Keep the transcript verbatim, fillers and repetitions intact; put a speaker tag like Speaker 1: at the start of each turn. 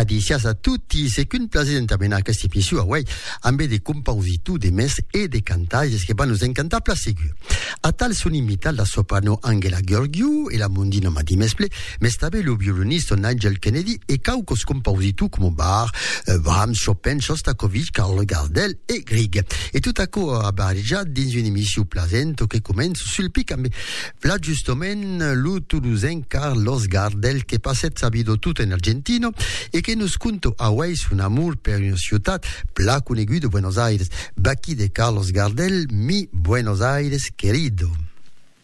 Speaker 1: Adicias a tutti, c'est qu'une place d'entamenar questi episodi a Hawaii, amb de compositu de mes e de cantages che va nous encantar place segur. A tal sono invitati la soprano Angela Gheorghiu e la mondina Madi Mesple, mais també lo violinista Nigel Kennedy e caucos compositu come Bach, eh, Brahms, Chopin, Shostakovich, Carlo Gardel e Grieg. E tutto a barreggiato dins un'emissione placente che comincia sul pic amb là giustament lo toulousain Carlos Gardel che passet sa vida tutta in argentino e che nos conta a Hawaii un amor per una ciutat pla coneguda de Buenos Aires. Baqui de Carlos Gardel, mi Buenos Aires querido.